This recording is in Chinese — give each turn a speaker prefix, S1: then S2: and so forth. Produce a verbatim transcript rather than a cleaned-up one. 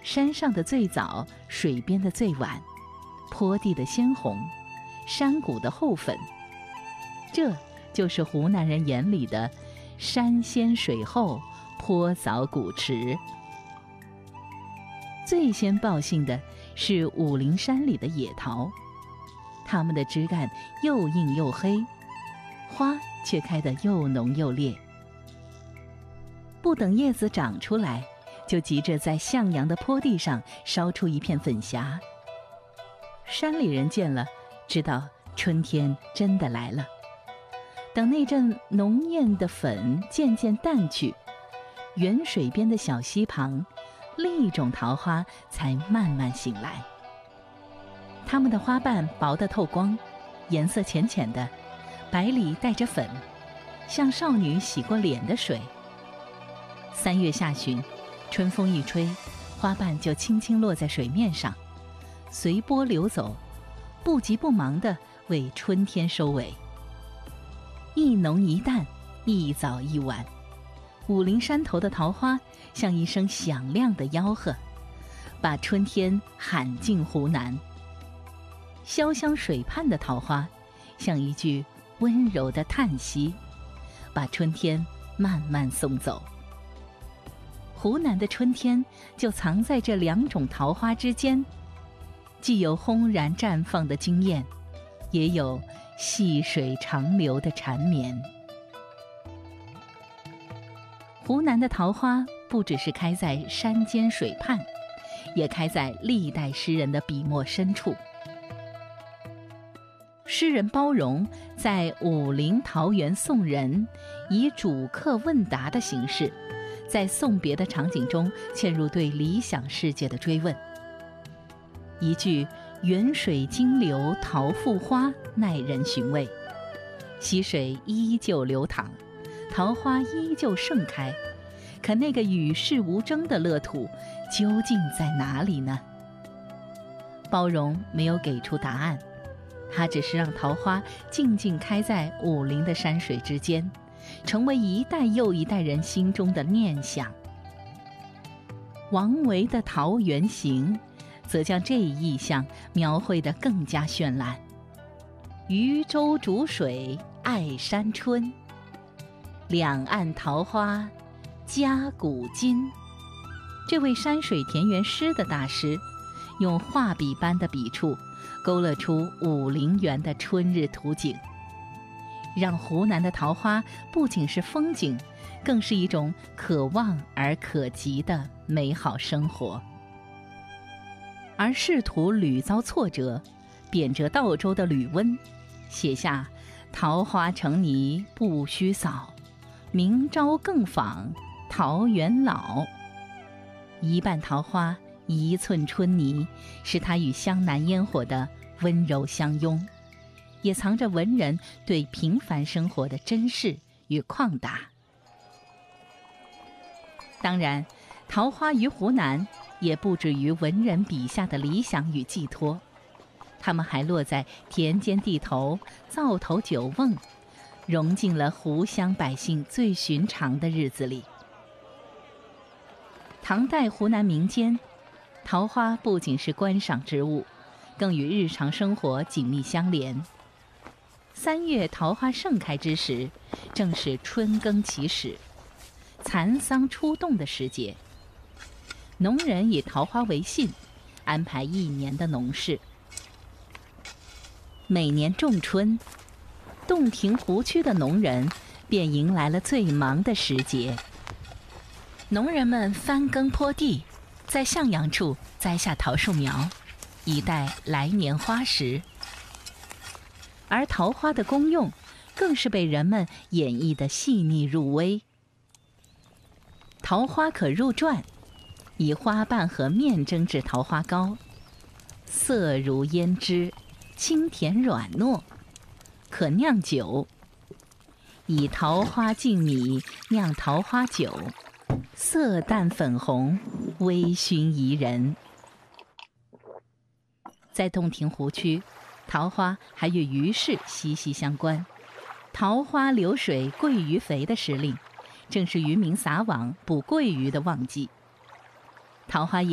S1: 山上的最早，水边的最晚，坡地的鲜红，山谷的后粉，这就是湖南人眼里的山先水后，坡早古池。最先报信的是武陵山里的野桃，它们的枝干又硬又黑，花却开得又浓又烈。不等叶子长出来，就急着在向阳的坡地上烧出一片粉霞。山里人见了，知道春天真的来了。等那阵浓艳的粉渐渐淡去，远水边的小溪旁，另一种桃花才慢慢醒来。它们的花瓣薄得透光，颜色浅浅的，白里带着粉，像少女洗过脸的水。三月下旬，春风一吹，花瓣就轻轻落在水面上，随波流走，不急不忙地为春天收尾。一浓一淡，一早一晚，武陵山头的桃花像一声响亮的吆喝，把春天喊进湖南。潇湘水畔的桃花像一句温柔的叹息，把春天慢慢送走。湖南的春天就藏在这两种桃花之间，既有轰然绽放的惊艳，也有细水长流的缠绵。湖南的桃花不只是开在山间水畔，也开在历代诗人的笔墨深处。诗人包容在武陵桃源送人，以主客问答的形式，在送别的场景中嵌入对理想世界的追问。一句远水经流桃复花耐人寻味，溪水依旧流淌，桃花依旧盛开，可那个与世无争的乐土究竟在哪里呢？包容没有给出答案，他只是让桃花静静开在武陵的山水之间，成为一代又一代人心中的念想。王维的《桃源行》则将这一意象描绘得更加绚烂。渔舟逐水爱山春，两岸桃花家古今。这位山水田园诗的大师，用画笔般的笔触勾勒出武陵源的春日图景，让湖南的桃花不仅是风景，更是一种可望而可及的美好生活。而仕途屡遭挫折，贬谪道州的吕温写下桃花成泥不须扫，明朝更访桃源老。一半桃花一寸春泥，是他与湘南烟火的温柔相拥，也藏着文人对平凡生活的珍视与旷达。当然，桃花于湖南也不止于文人笔下的理想与寄托，它们还落在田间地头、灶头酒瓮，融进了湖乡百姓最寻常的日子里。唐代湖南民间，桃花不仅是观赏之物，更与日常生活紧密相连。三月桃花盛开之时，正是春耕起始、蚕桑出动的时节。农人以桃花为信，安排一年的农事。每年仲春，洞庭湖区的农人便迎来了最忙的时节。农人们翻耕坡地，在向阳处栽下桃树苗，以待来年花时。而桃花的功用，更是被人们演绎得细腻入微。桃花可入馔，以花瓣和面蒸制桃花糕，色如胭脂，清甜软糯，可酿酒。以桃花浸米酿桃花酒，色淡粉红，微醺宜人。在洞庭湖区，桃花还与鱼市息息相关。桃花流水鳜鱼肥的时令，正是渔民撒网捕鳜鱼的旺季。桃花叶